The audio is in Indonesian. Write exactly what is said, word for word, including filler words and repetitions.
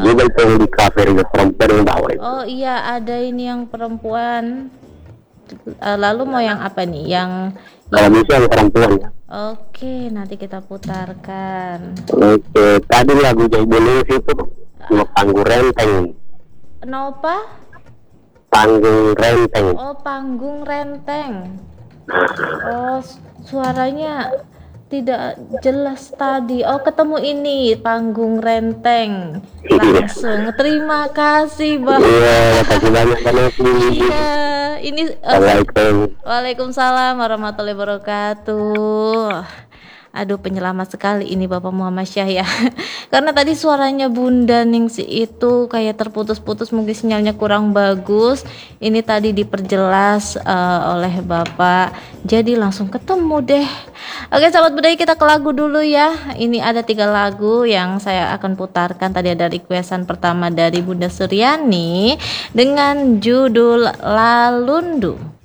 juga itu di kafe juga perempuan yang bawa itu. Oh iya, ada ini yang perempuan. Eh, lalu mau yang apa nih? Yang Kalau yang bisa yang perempuan ya. Oke, nanti kita putarkan. Oke, tadi lagu Jai Bonus itu cuma panggung renteng. Nova? Panggung renteng. Oh, panggung renteng. Oh, s- suaranya tidak jelas tadi. Oh, ketemu ini panggung renteng. Iya. Langsung. Terima kasih, Bang. Iya, kasih banyak banget nih. Iya, ini eh, Assalamualaikum. Waalaikumsalam warahmatullahi wabarakatuh. Aduh, penyelamat sekali ini Bapak Muhammad Syah ya. Karena tadi suaranya Bunda Ningsi itu kayak terputus-putus, mungkin sinyalnya kurang bagus. Ini tadi diperjelas eh, oleh Bapak. Jadi langsung ketemu deh. Oke, sahabat budaya, kita ke lagu dulu ya. Ini ada tiga lagu yang saya akan putarkan. Tadi ada requestan pertama dari Bunda Suryani dengan judul Lalundu.